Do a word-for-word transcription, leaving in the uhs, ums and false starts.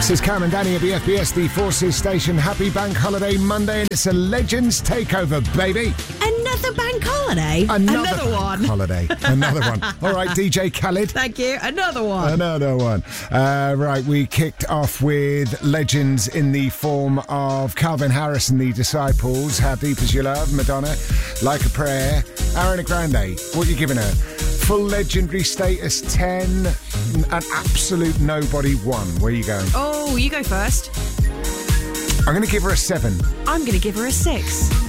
This is Cam and Danny at B F B S, the Forces Station. Happy Bank Holiday Monday, and it's a Legends Takeover, baby. Another bank holiday? Another, Another bank one. holiday. Another one. All right, D J Khaled. Thank you. Another one. Another one. Uh, right, we kicked off with legends in the form of Calvin Harris and the Disciples. How Deep Is Your Love? Madonna. Like a Prayer. Ariana Grande. What are you giving her? Full legendary status ten. An absolute nobody one. Where are you going? Oh, you go first. I'm going to give her a seven. I'm going to give her a six.